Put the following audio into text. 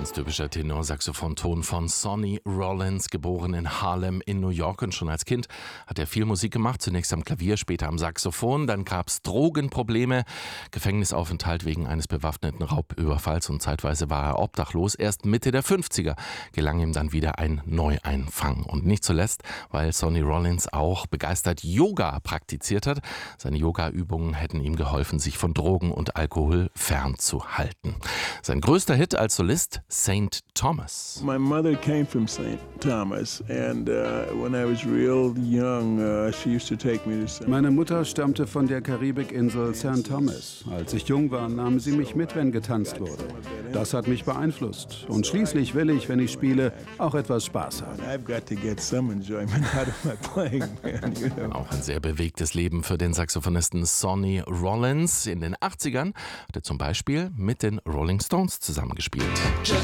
Ganz typischer Tenorsaxophonton von Sonny Rollins, geboren in Harlem in New York, und schon als Kind hat er viel Musik gemacht, zunächst am Klavier, später am Saxophon. Dann gab es Drogenprobleme, Gefängnisaufenthalt wegen eines bewaffneten Raubüberfalls und zeitweise war er obdachlos. Erst Mitte der 50er gelang ihm dann wieder ein Neueinfang. Und nicht zuletzt, weil Sonny Rollins auch begeistert Yoga praktiziert hat. Seine Yoga-Übungen hätten ihm geholfen, sich von Drogen und Alkohol fernzuhalten. Sein größter Hit als Solist: St. Thomas. My mother came from St. Thomas, and when I was real young, she used to take me to St. Meine Mutter stammte von der Karibikinsel St. Thomas. Als ich jung war, nahm sie mich mit, wenn getanzt wurde. Das hat mich beeinflusst. Und schließlich will ich, wenn ich spiele, auch etwas Spaß haben. I've got to get some enjoyment out of my playing, man, you know. Auch ein sehr bewegtes Leben für den Saxophonisten Sonny Rollins. In den 80ern hat er zum Beispiel mit den Rolling Stones zusammengespielt.